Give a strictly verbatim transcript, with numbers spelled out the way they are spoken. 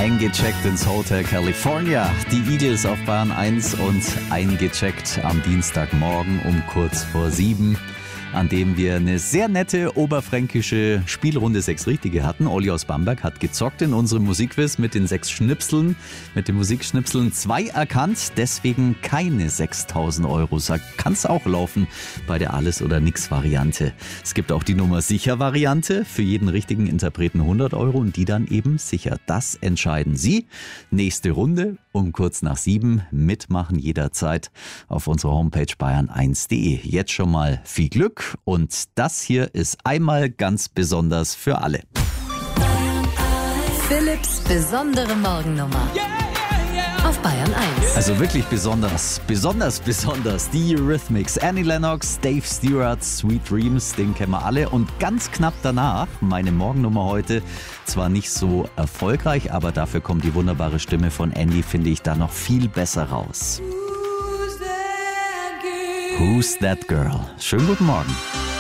Eingecheckt ins Hotel California. Die Eagles auf Bayern eins und eingecheckt am Dienstagmorgen um kurz vor sieben, an dem wir eine sehr nette oberfränkische Spielrunde sechs Richtige hatten. Olli aus Bamberg hat gezockt in unserem Musikquiz mit den sechs Schnipseln, mit den Musikschnipseln zwei erkannt, deswegen keine sechstausend Euro. Kann es auch laufen bei der Alles-oder-Nix-Variante. Es gibt auch die Nummer-Sicher-Variante, für jeden richtigen Interpreten hundert Euro und die dann eben sicher. Das entscheiden Sie. Nächste Runde um kurz nach sieben. Mitmachen jederzeit auf unserer Homepage bayern eins punkt de. Jetzt schon mal viel Glück und das hier ist einmal ganz besonders für alle. Philipps besondere Morgennummer auf Bayern eins. Also wirklich besonders, besonders, besonders. Die Eurythmics, Annie Lennox, Dave Stewart, Sweet Dreams, den kennen wir alle. Und ganz knapp danach, meine Morgennummer heute, zwar nicht so erfolgreich, aber dafür kommt die wunderbare Stimme von Andy, finde ich, da noch viel besser raus. Who's that girl? Schönen guten Morgen.